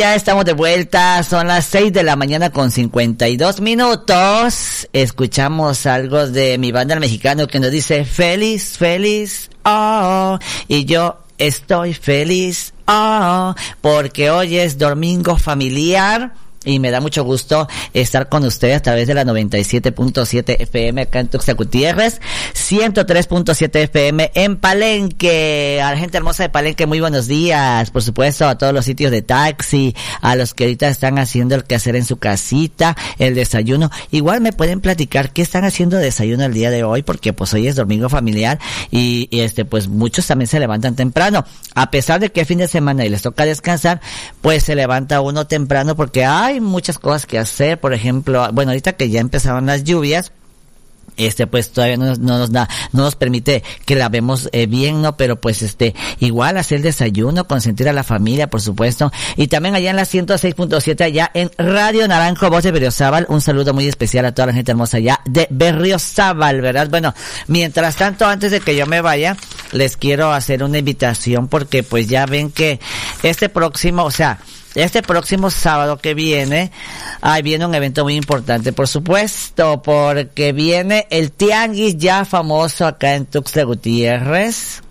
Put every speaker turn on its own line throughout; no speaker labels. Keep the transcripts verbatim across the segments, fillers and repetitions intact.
Ya estamos de vuelta, son las seis de la mañana con cincuenta y dos minutos. Escuchamos algo de mi banda el mexicano que nos dice feliz, feliz, oh, y yo estoy feliz, oh, porque hoy es domingo familiar. Y me da mucho gusto estar con ustedes a través de la noventa y siete punto siete F M acá en Tuxtla Gutiérrez, ciento tres punto siete F M en Palenque. A la gente hermosa de Palenque, muy buenos días. Por supuesto, a todos los sitios de taxi, a los que ahorita están haciendo el quehacer en su casita, el desayuno. Igual me pueden platicar qué están haciendo de desayuno el día de hoy, porque pues hoy es domingo familiar y, y este pues muchos también se levantan temprano. A pesar de que es fin de semana y les toca descansar, pues se levanta uno temprano porque hay muchas cosas que hacer. Por ejemplo, bueno, ahorita que ya empezaron las lluvias, este pues todavía no, no nos da, no nos permite que lavemos eh, bien, ¿no? Pero pues este, igual hacer desayuno, consentir a la familia, por supuesto. Y también allá en la ciento seis punto siete, allá en Radio Naranjo, voz de Berriozábal, un saludo muy especial a toda la gente hermosa allá de Berriozábal, ¿verdad? Bueno, mientras tanto, antes de que yo me vaya, les quiero hacer una invitación porque pues ya ven que este próximo, o sea, Este próximo sábado que viene, ahí viene un evento muy importante, por supuesto, porque viene el tianguis ya famoso acá en Tuxtla Gutiérrez.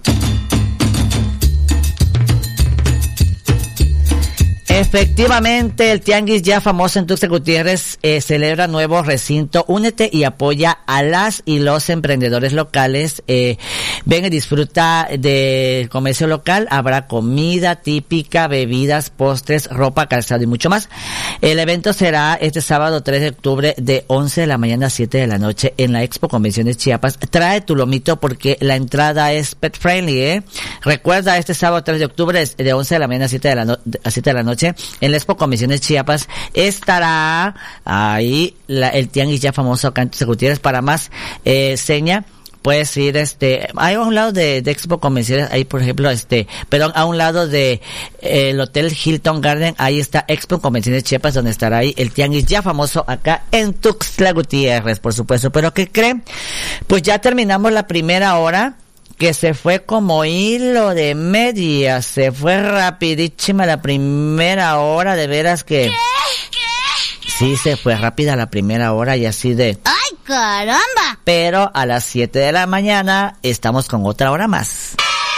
Efectivamente, el tianguis ya famoso en Tuxtla Gutiérrez eh, celebra nuevo recinto. Únete y apoya a las y los emprendedores locales. Eh, ven y disfruta del comercio local. Habrá comida típica, bebidas, postres, ropa, calzado y mucho más. El evento será este sábado tres de octubre de once de la mañana a siete de la noche en la Expo Convenciones Chiapas. Trae tu lomito porque la entrada es pet friendly, ¿eh? Recuerda, este sábado tres de octubre de once de la mañana a siete de la, no- a siete de la noche en la Expo Convenciones Chiapas estará ahí la, el tianguis ya famoso acá en Tuxtla Gutiérrez. Para más eh, seña, puedes ir, este, hay a un lado de, de Expo Convenciones, ahí por ejemplo, este, perdón, a un lado de eh, el Hotel Hilton Garden, ahí está Expo Convenciones Chiapas, donde estará ahí el tianguis ya famoso acá en Tuxtla Gutiérrez, por supuesto. Pero ¿qué creen? Pues ya terminamos la primera hora, que se fue como hilo de media, se fue rapidísima la primera hora, de veras que... ¿Qué? ¿Qué? Sí, se fue rápida la primera hora y así de...
¡Ay, caramba!
Pero a las siete de la mañana estamos con otra hora más.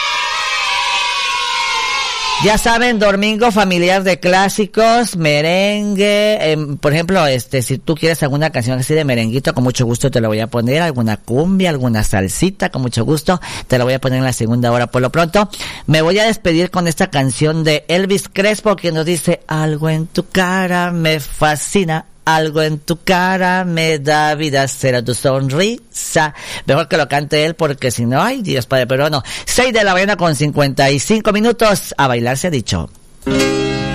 Ya saben, domingo familiar de clásicos, merengue, eh, por ejemplo, este, si tú quieres alguna canción así de merenguito, con mucho gusto te la voy a poner, alguna cumbia, alguna salsita, con mucho gusto te la voy a poner en la segunda hora. Por lo pronto, me voy a despedir con esta canción de Elvis Crespo, que nos dice: algo en tu cara me fascina, algo en tu cara me da vida, será tu sonrisa. Mejor que lo cante él, porque si no, ay Dios Padre, pero no. seis de la mañana con cincuenta y cinco minutos, a bailar se ha dicho.